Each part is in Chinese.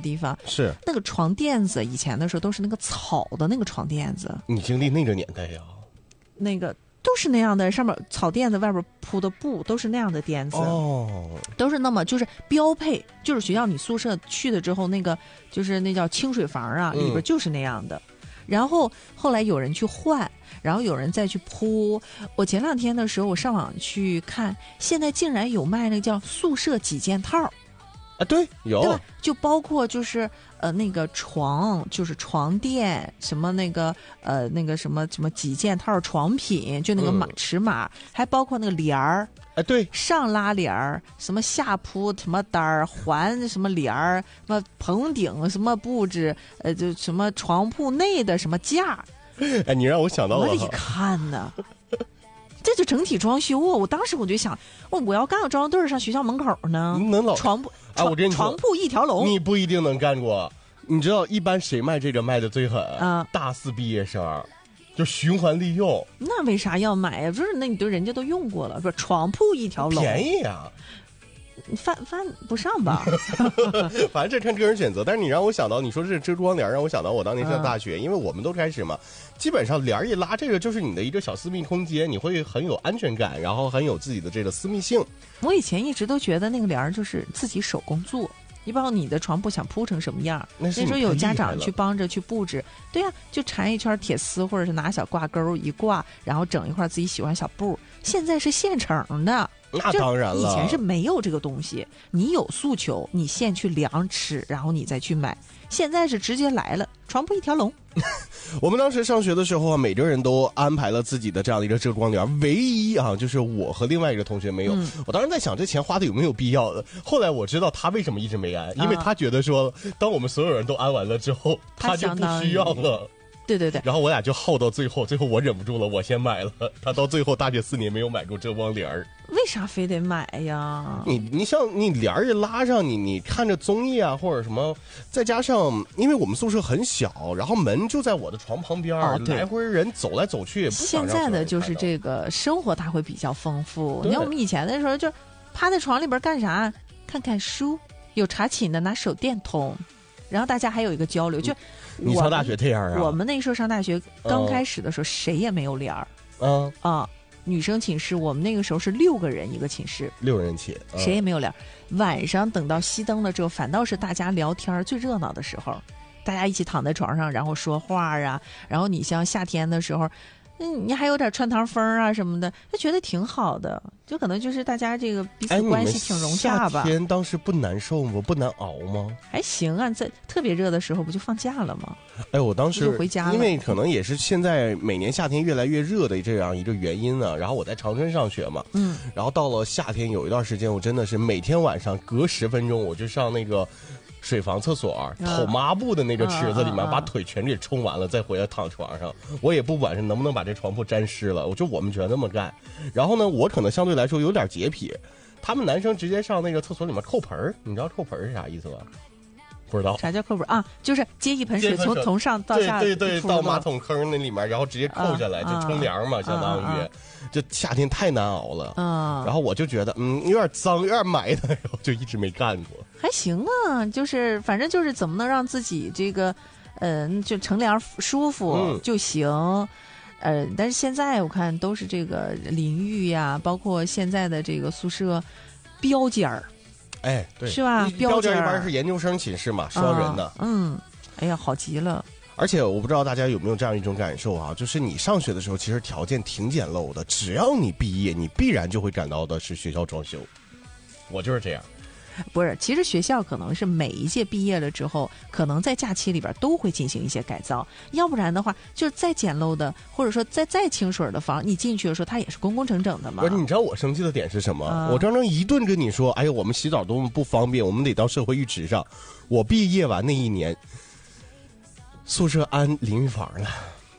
地方， 是那个床垫子以前的时候都是那个草的那个床垫子， 你经历那个年代呀？ 那个都是那样的，上面草垫子外边铺的布都是那样的垫子，都是那么就是标配，就是学校你宿舍去了之后那个就是那叫清水房啊，里边就是那样的。然后后来有人去换，然后有人再去铺。我前2天的时候，我上网去看，现在竟然有卖那个叫宿舍几件套。 啊，对，有， 对吧？就包括就是那个床，就是床垫，什么那个什么几件套床品，就那个尺码，还包括那个帘儿。 哎，对， 上拉帘儿，什么下铺什么单儿，环什么帘儿，什么棚顶什么布置，就什么床铺内的什么架。 哎，你让我想到了， 我一看呢。这就整体装修啊！我当时我就想，我要干个装对上学校门口呢， 能老床铺啊！我跟你说， 床铺一条龙， 你不一定能干过。你知道一般谁卖这个卖的最狠？大4毕业生，就循环利用。 那为啥要买呀？不是，那你都人家都用过了，不是床铺一条龙， 便宜呀。 翻不上吧？ 反正这看个人选择。但是你让我想到，你说这遮光帘，让我想到我当年上大学，因为我们都开始嘛，基本上帘一拉，这个就是你的一个小私密空间，你会很有安全感，然后很有自己的这个私密性。 我以前一直都觉得那个帘就是自己手工做。你不知道你的床铺想铺成什么样，那时候有家长去帮着去布置，对呀，就缠一圈铁丝，或者是拿小挂钩一挂，然后整一块自己喜欢小布。现在是现成的， 那当然了， 以前是没有这个东西，你有诉求，你现去量尺，然后你再去买。现在是直接来了，床铺一条龙。 我们当时上学的时候啊，每个人都安排了自己的这样的一个遮光帘，唯一啊，就是我和另外一个同学没有。我当时在想，这钱花的有没有必要的？后来我知道他为什么一直没安，因为他觉得说，当我们所有人都安完了之后，他就不需要了。 对对对， 然后我俩就耗到最后我忍不住了，我先买了，他到最后大学4年没有买过遮光帘儿。 为啥非得买呀？ 你像你帘儿一拉上，你看着综艺啊或者什么，再加上因为我们宿舍很小，然后门就在我的床旁边，来回人走来走去也不想让。 现在的就是这个生活它会比较丰富。你看我们以前的时候就趴在床里边干啥？看看书，有查寝的拿手电筒，然后大家还有一个交流。就你上大学这样啊？ 我们那时候上大学刚开始的时候，谁也没有帘儿。女生寝室，我们那个时候是6个人一个寝室 ，6人寝， 谁也没有帘儿。晚上等到熄灯了之后，反倒是大家聊天最热闹的时候，大家一起躺在床上，然后说话啊。然后你像夏天的时候，你还有点穿堂风啊什么的，就觉得挺好的。就可能就是大家这个彼此关系挺融洽吧。 夏天当时不难受吗？不难熬吗？ 还行啊，在特别热的时候不就放假了吗？ 哎，我当时就回家了， 因为可能也是现在每年夏天越来越热的这样一个原因呢。然后我在长春上学嘛，然后到了夏天有一段时间，我真的是每天晚上隔10分钟我就上那个水房厕所投抹布的那个池子里面，把腿全给冲完了，再回来躺床上。我也不管是能不能把这床铺沾湿了，我们全这么干。然后呢，我可能相对来说有点洁癖，他们男生直接上那个厕所里面扣盆儿。你知道扣盆是啥意思吧？不知道啥叫扣盆啊？就是接一盆水从上到下， 对，到马桶坑那里面，然后直接扣下来，就冲凉嘛，相当于。这夏天太难熬了，然后我就觉得有点脏，有点埋汰，然后就一直没干过。 还行啊，就是反正就是怎么能让自己这个就乘凉舒服就行。但是现在我看都是这个淋浴呀，包括现在的这个宿舍标间儿。 哎，对， 是吧？ 标间一般是研究生寝室嘛，双人的。 哎呀，好极了。 而且我不知道大家有没有这样一种感受啊，就是你上学的时候其实条件挺简陋的，只要你毕业，你必然就会感到的是学校装修。我就是这样。 不是，其实学校可能是每一届毕业了之后，可能在假期里边都会进行一些改造，要不然的话，就是再简陋的，或者说再清水的房，你进去的时候它也是工工整整的嘛。 不是，你知道我生气的点是什么？我刚刚一顿跟你说，哎呀，我们洗澡多么不方便，我们得到社会浴池上。我毕业完那一年，宿舍安淋浴房了。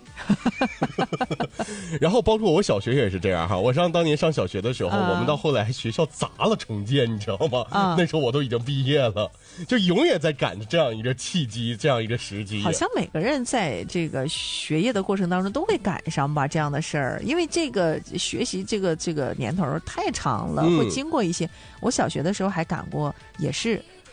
然后包括我小学也是这样哈，我当年上小学的时候，我们到后来学校砸了重建，你知道吗？那时候我都已经毕业了，就永远在赶着这样一个契机，这样一个时机。 好像每个人在这个学业的过程当中都会赶上吧这样的事儿，因为这个学习这个年头太长了，会经过一些。我小学的时候还赶过，也是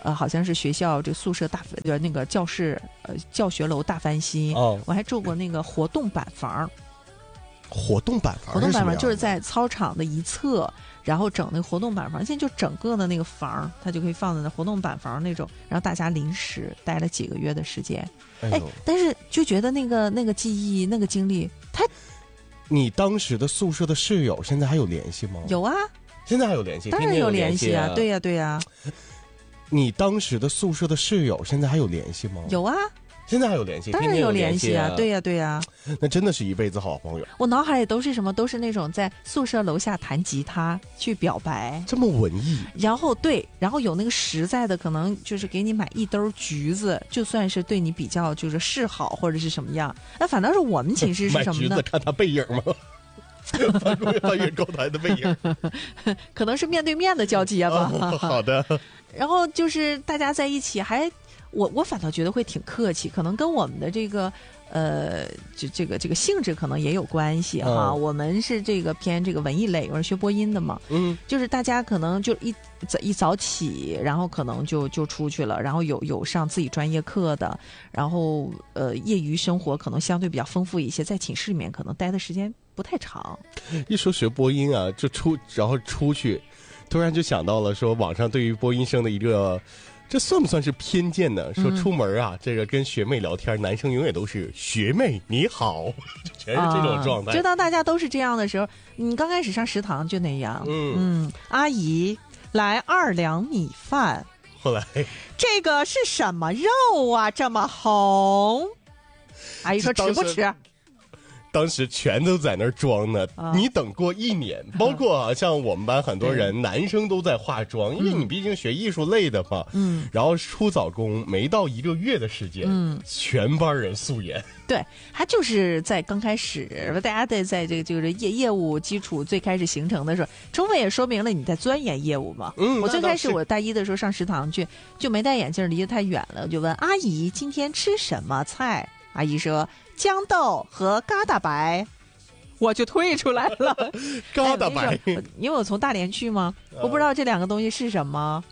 好像是学校这宿舍那个教室教学楼大翻新。我还住过那个活动板房。 活动板房就是在操场的一侧，然后整那个活动板房，现在就整个的那个房，它就可以放在那活动板房那种，然后大家临时待了几个月的时间。但是就觉得那个记忆那个经历， 你当时的宿舍的室友现在还有联系吗？ 有啊， 现在还有联系， 当然有联系啊，对呀。 你当时的宿舍的室友现在还有联系吗？ 有啊。 现在还有联系， 当然有联系啊，对呀。 那真的是一辈子好朋友。 我脑海里都是什么？都是那种在宿舍楼下弹吉他去表白， 这么文艺。 然后有那个实在的，可能就是给你买一兜橘子，就算是对你比较就是示好或者是什么样。那反倒是我们寝室是什么呢？ 买橘子看他背影吗？翻越高台的背影， 可能是面对面的交接吧。 好的。 然后就是大家在一起还。我反倒觉得会挺客气，可能跟我们的这个这个性质可能也有关系哈。我们是这个偏这个文艺类，我是学播音的嘛，就是大家可能就一早起，然后可能就出去了，然后有上自己专业课的，然后业余生活可能相对比较丰富一些，在寝室里面可能待的时间不太长。 一说学播音啊，然后出去，突然就想到了说网上对于播音生的一个。这算不算是偏见呢？说出门啊，这个跟学妹聊天，男生永远都是学妹你好，全是这种状态。 就当大家都是这样的时候，你刚开始上食堂就那样，阿姨来2两米饭， 后来这个是什么肉啊，这么红？阿姨说吃不吃？ 当时全都在那儿装呢，你等过1年，包括像我们班很多人，男生都在化妆，因为你毕竟学艺术类的嘛。然后出早工没到1个月的时间，全班人素颜。 对，他就是在刚开始，大家在这个就是业务基础最开始形成的时候，充分也说明了你在钻研业务嘛。我最开始我大一的时候上食堂去，就没戴眼镜，离得太远了，就问阿姨今天吃什么菜。阿姨说豇豆和疙瘩白，我就退出来了。 疙瘩白， 因为我从大连去嘛，我不知道这2个东西是什么。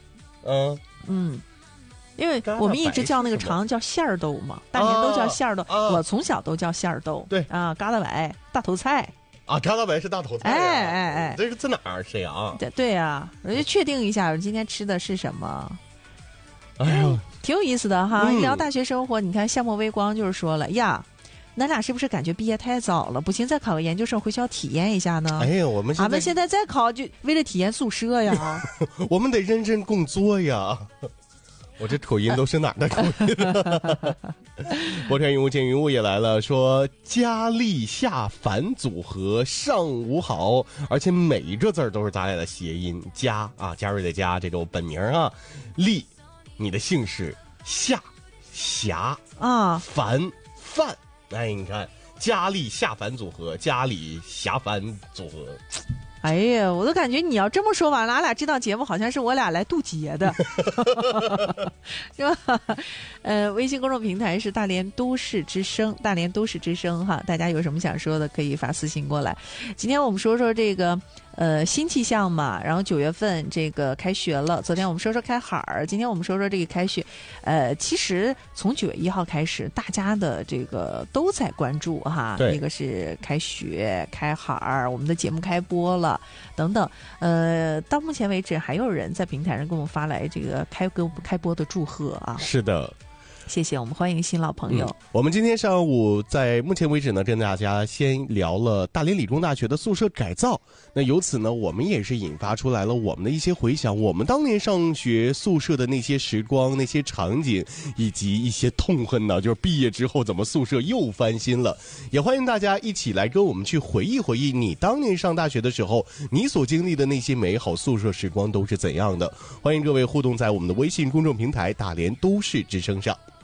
因为我们一直叫那个肠叫馅儿豆嘛，大连都叫馅儿豆，我从小都叫馅儿豆。 对啊，疙瘩白大头菜啊，疙瘩白是大头菜。 哎， 这是在哪儿？沈阳？ 对呀，我就确定一下，我今天吃的是什么。 哎呦， 挺有意思的哈！聊大学生活，你看夏末微光就是说了呀，咱俩是不是感觉毕业太早了？不行，再考个研究生回学校体验一下呢？ 哎呀，我们现在再考，就为了体验宿舍呀。 我们得认真工作呀。我这口音都是哪儿的口音？博川云雾见云雾也来了，说加利下凡组合上午好，而且每一个字儿都是咱俩的谐音，加啊，加瑞的加，这种本名啊，利。你的姓氏夏霞啊，凡范，哎，你看加利下凡组合，加利霞凡组合。 哎呀，我都感觉你要这么说完了，俺俩这档节目好像是我俩来渡劫的，是吧？微信公众平台是大连都市之声，大连都市之声哈，大家有什么想说的可以发私信过来。今天我们说说这个新气象嘛，然后9月份这个开学了，昨天我们说说开海儿，今天我们说说这个开学。其实从9月1号开始，大家的这个都在关注哈，一个是开学、开海儿，我们的节目开播了等等。到目前为止，还有人在平台上给我们发来这个开播的祝贺啊。 是的。 谢谢，我们欢迎新老朋友。 我们今天上午在目前为止呢，跟大家先聊了大连理工大学的宿舍改造。那由此呢，我们也是引发出来了我们的一些回想，我们当年上学宿舍的那些时光、那些场景，以及一些痛恨呢，就是毕业之后怎么宿舍又翻新了。也欢迎大家一起来跟我们去回忆回忆你当年上大学的时候，你所经历的那些美好宿舍时光都是怎样的。欢迎各位互动在我们的微信公众平台大连都市之声上。